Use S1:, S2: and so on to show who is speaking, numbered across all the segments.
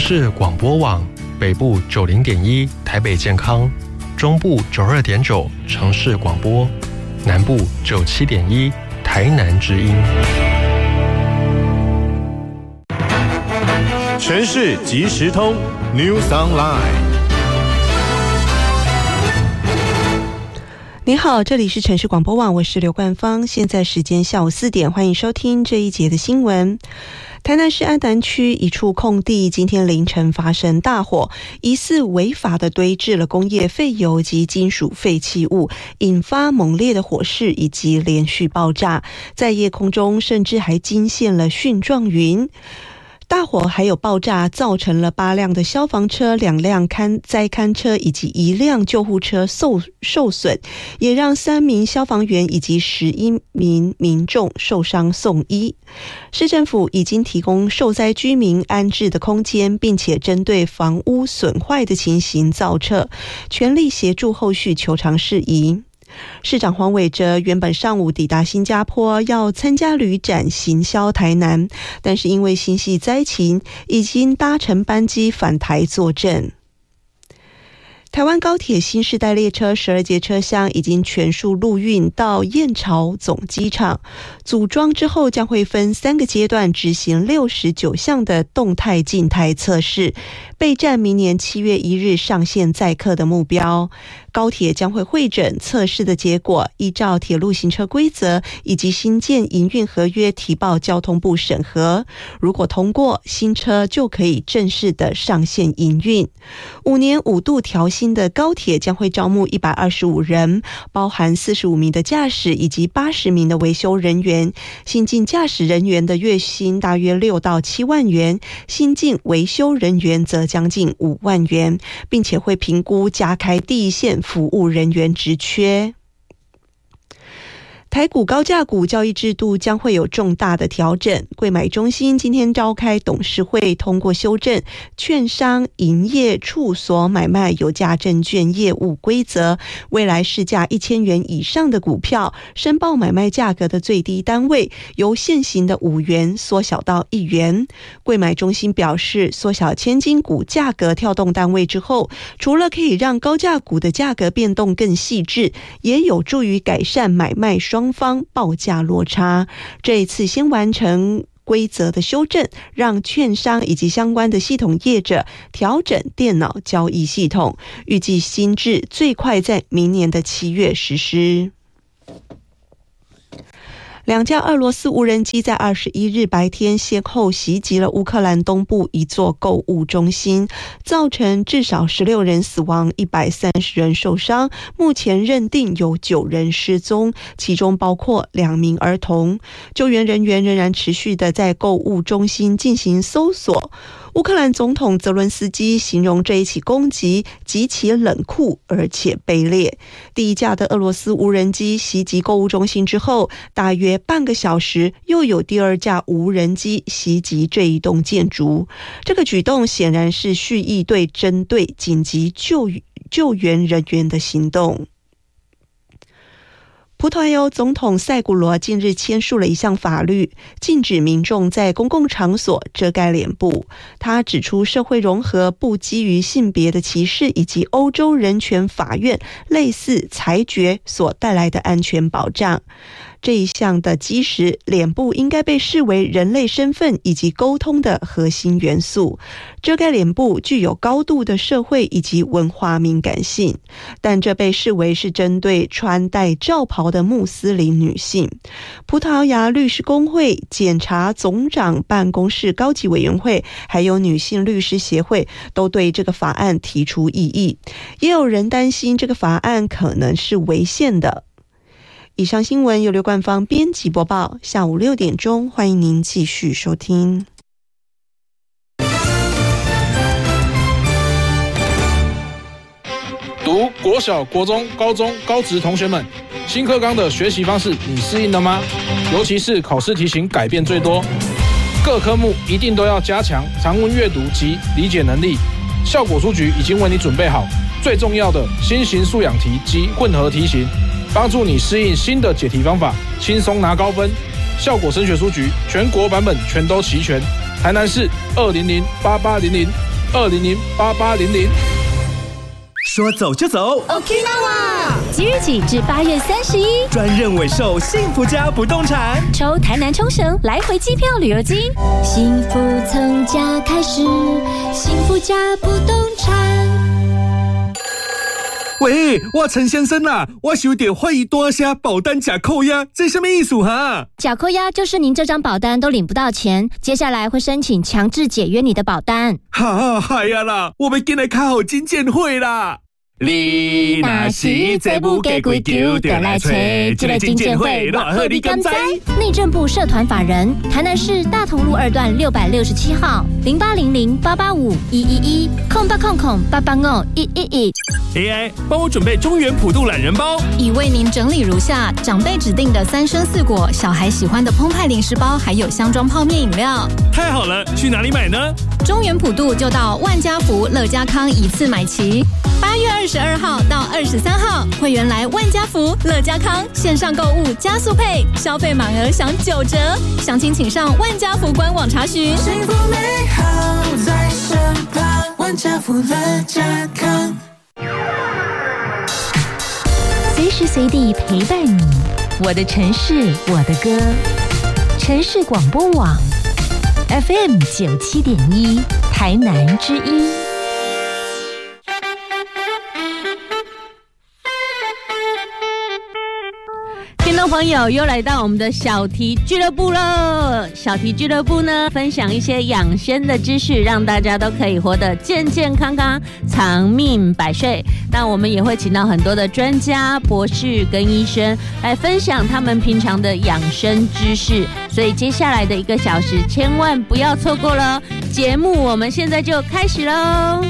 S1: 市广播网，北部90.1台北健康，中部92.9城市广播，南部97.1台南之音。
S2: 城市即时通 News Online。
S3: 你好，这里是城市广播网，我是刘冠芳，现在时间下午4点，欢迎收听这一节的新闻。台南市安南区一处空地今天凌晨发生大火，疑似违法的堆置了工业废油及金属废弃物，引发猛烈的火势以及连续爆炸，在夜空中甚至还惊现了蕈状云。大火还有爆炸造成了8辆的消防车、2辆灾勘车以及1辆救护车受损，也让3名消防员以及11名民众受伤送医。市政府已经提供受灾居民安置的空间，并且针对房屋损坏的情形造册，全力协助后续求偿事宜。市长黄伟哲原本上午抵达新加坡，要参加旅展行销台南，但是因为心系灾情，已经搭乘班机返台坐镇。台湾高铁新世代列车12节车厢已经全数陆运到燕巢总机场，组装之后将会分3个阶段执行69项的动态静态测试，备战明年7月1日上线载客的目标。高铁将会汇整测试的结果，依照铁路行车规则以及新建营运合约提报交通部审核，如果通过，新车就可以正式的上线营运。5年5度调薪的高铁将会招募125人，包含45名的驾驶以及80名的维修人员。新进驾驶人员的月薪大约6到7万元，新进维修人员则将近5万元，并且会评估加开第一线服务人员职缺。台股高价股交易制度将会有重大的调整，柜买中心今天召开董事会，通过修正券商营业处所买卖有价证券业务规则，未来市价1000元以上的股票，申报买卖价格的最低单位由现行的5元缩小到1元。柜买中心表示，缩小千金股价格跳动单位之后，除了可以让高价股的价格变动更细致，也有助于改善买卖双方报价落差。这一次先完成规则的修正，让券商以及相关的系统业者调整电脑交易系统，预计新制最快在明年的7月实施。2架俄罗斯无人机在21日白天先后袭击了乌克兰东部一座购物中心，造成至少16人死亡，130人受伤，目前认定有9人失踪，其中包括2名儿童。救援人员仍然持续的在购物中心进行搜索。乌克兰总统泽伦斯基形容这一起攻击极其冷酷而且卑劣。第一架的俄罗斯无人机袭击购物中心之后，大约半个小时又有第2架无人机袭击这一栋建筑。这个举动显然是蓄意针对紧急救援人员的行动。葡萄牙总统塞古罗近日签署了一项法律，禁止民众在公共场所遮盖脸部。他指出，社会融合不基于性别的歧视，以及欧洲人权法院类似裁决所带来的安全保障。这一项的基石，脸部应该被视为人类身份以及沟通的核心元素。遮盖脸部具有高度的社会以及文化敏感性，但这被视为是针对穿戴罩袍的穆斯林女性。葡萄牙律师公会、检察总长办公室高级委员会还有女性律师协会都对这个法案提出异议，也有人担心这个法案可能是违宪的。以上新闻由刘冠芳编辑播报，下午6点钟，欢迎您继续收听。
S4: 读国小、国中、高中、高职同学们，新课纲的学习方式你适应了吗？尤其是考试题型改变最多，各科目一定都要加强常文阅读及理解能力。效果书局已经为你准备好最重要的新型素养题及混合题型，帮助你适应新的解题方法，轻松拿高分。效果升学书局全国版本全都齐全，台南市2008800 2008800。
S2: 说走就走
S5: ，Okinawa。即日起至8月31，
S2: 专任委售幸福家不动产，
S5: 抽台南冲绳来回机票旅游金。幸福从家开始，幸福家不动产。
S2: 喂，我陈先生啊，我有点怀疑多些保单假扣押，这什么意思哈？
S5: 假扣押就是您这张保单都领不到钱，接下来会申请强制解约你的保单。
S2: 嗨呀啦，我们进来开好金鉴会啦！你若是这不给归咎，就来找这个金鉴会，偌好你敢知？
S5: 内政部社团法人台南市大同路2段667号0800-885-111-0800-885-111。
S2: AI 帮我准备中原普渡懒人包，
S6: 已为您整理如下：长辈指定的3生4果，小孩喜欢的澎湃零食包，还有箱装泡面饮料。
S2: 太好了，去哪里买呢？
S6: 中原普渡就到万家福、乐家康一次买齐。8月22号到23号，会员来万家福、乐家康线上购物加速配，消费满额享9折。详情请上万家福官网查询。
S7: 幸福美好在身旁，万家福乐家康。
S5: 随时随地陪伴你，我的城市，我的歌。城市广播网 FM 97.1，台南之音。
S8: 听众朋友，又来到我们的小题俱乐部了。小题俱乐部呢，分享一些养生的知识，让大家都可以活得健健康康，长命百岁。那我们也会请到很多的专家、博士跟医生来分享他们平常的养生知识。所以接下来的1个小时，千万不要错过了。节目我们现在就开始喽。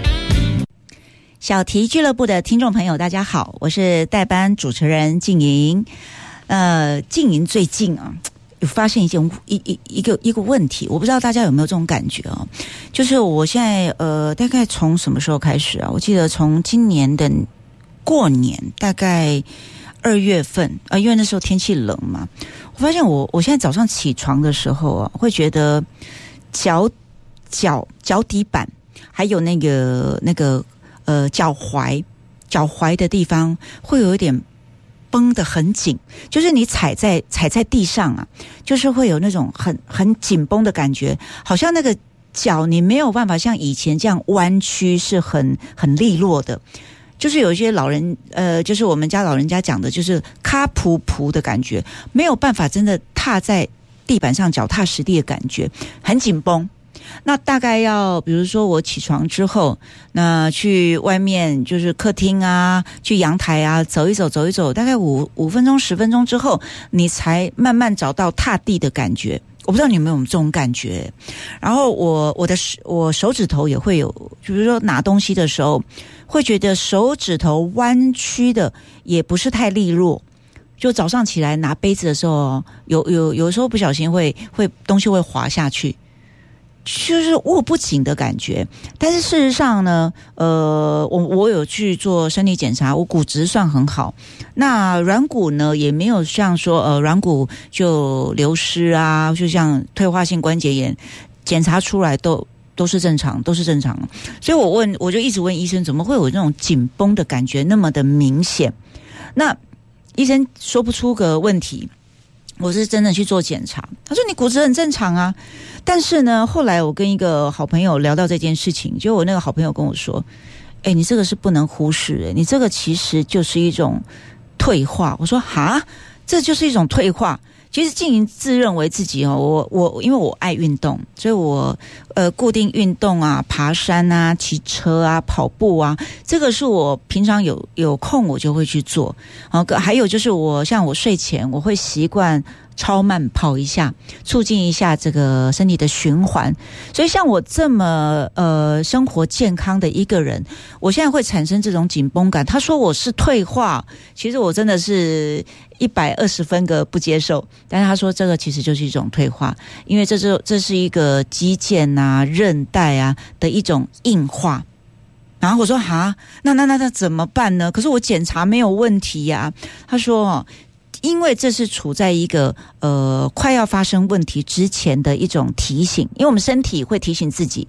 S9: 小题俱乐部的听众朋友，大家好，我是代班主持人静莹。静莹最近啊，有发现一个问题，我不知道大家有没有这种感觉哦，就是我现在大概从什么时候开始啊？我记得从今年的过年，大概2月份因为那时候天气冷嘛，我发现我现在早上起床的时候啊，会觉得脚底板还有那个脚踝的地方会有一点绷得很紧，就是你踩在地上啊，就是会有那种很紧绷的感觉，好像那个脚你没有办法像以前这样弯曲，是很利落的。就是有一些老人就是我们家老人家讲的，就是卡噗噗的感觉，没有办法真的踏在地板上脚踏实地的感觉，很紧绷。那大概要比如说我起床之后，那去外面就是客厅啊，去阳台啊走一走，大概5分钟10分钟之后，你才慢慢找到踏地的感觉。我不知道你有没有这种感觉。然后我手指头也会有，比如说拿东西的时候，会觉得手指头弯曲的也不是太利落。就早上起来拿杯子的时候，有时候不小心会东西会滑下去。就是握不紧的感觉，但是事实上呢，我有去做身体检查，我骨质算很好，那软骨呢也没有像说软骨就流失啊，就像退化性关节炎，检查出来都是正常，所以我就一直问医生，怎么会有那种紧绷的感觉那么的明显？那医生说不出个问题。我是真的去做检查，他说你骨质很正常啊，但是呢，后来我跟一个好朋友聊到这件事情，就我那个好朋友跟我说，你这个是不能忽视，你这个其实就是一种退化。我说哈，这就是一种退化。其实静莹自认为自己我因为我爱运动，所以我固定运动啊，爬山啊，骑车啊，跑步啊，这个是我平常有空我就会去做。还有就是像我睡前我会习惯超慢跑一下，促进一下这个身体的循环。所以像我这么生活健康的一个人，我现在会产生这种紧绷感。他说我是退化，其实我真的是120分个不接受。但是他说这个其实就是一种退化，因为这是一个肌腱啊、韧带啊的一种硬化。然后我说哈，那怎么办呢？可是我检查没有问题呀。他说因为这是处在一个快要发生问题之前的一种提醒，因为我们身体会提醒自己，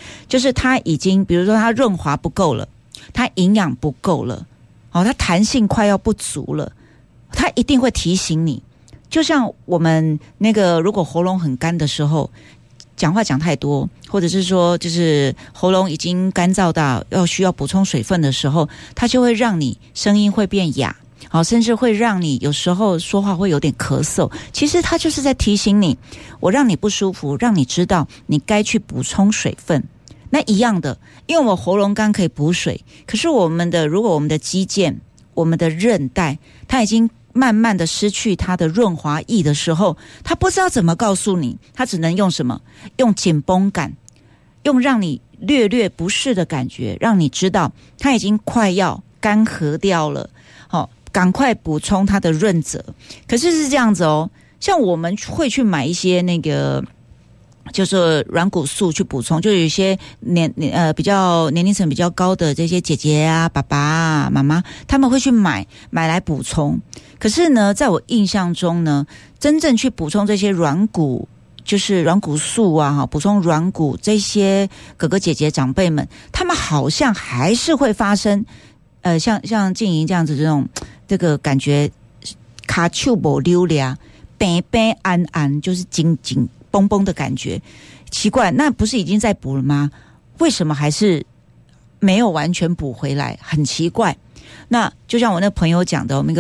S9: 就是它已经，比如说它润滑不够了，它营养不够了，它弹性快要不足了，它一定会提醒你。就像我们那个如果喉咙很干的时候，讲话讲太多，或者是说就是喉咙已经干燥到需要补充水分的时候，它就会让你声音会变哑，甚至会让你有时候说话会有点咳嗽。其实它就是在提醒你，我让你不舒服，让你知道你该去补充水分。那一样的，因为我喉咙干可以补水，可是如果我们的肌腱、我们的韧带，它已经慢慢的失去它的润滑液的时候，它不知道怎么告诉你，它只能用什么？用紧绷感，用让你略略不适的感觉，让你知道它已经快要干涸掉了，赶快补充它的润泽。可是这样子像我们会去买一些那个就是软骨素去补充，就有一些比较年龄层比较高的这些姐姐啊、爸爸啊、妈妈，他们会去买来补充。可是呢，在我印象中呢，真正去补充这些软骨，就是软骨素啊，补充软骨，这些哥哥姐姐长辈们，他们好像还是会发生像静莹这样子这个感觉卡手不溜俩，白白安安，就是紧紧绷绷的感觉。奇怪，那不是已经在补了吗？为什么还是没有完全补回来？很奇怪。那就像我那朋友讲的，我们一个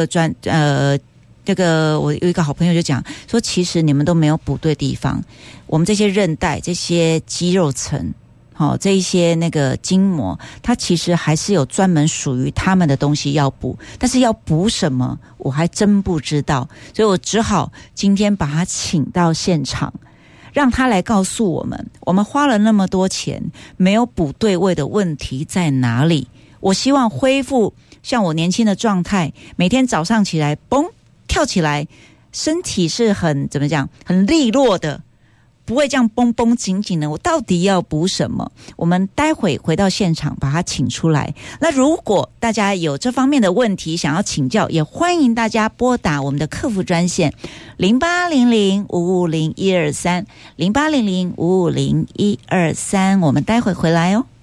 S9: 我有一个好朋友就讲说，其实你们都没有补对地方。我们这些韧带、这些肌肉层，这一些那个筋膜，它其实还是有专门属于他们的东西要补，但是要补什么，我还真不知道。所以我只好今天把他请到现场，让他来告诉我们花了那么多钱没有补对位的问题在哪里。我希望恢复像我年轻的状态，每天早上起来嘣跳起来，身体是很利落的，不会这样绷绷紧紧的。我到底要补什么？我们待会回到现场把他请出来。那如果大家有这方面的问题想要请教，也欢迎大家拨打我们的客服专线0800550123 0800550123，我们待会回来哦。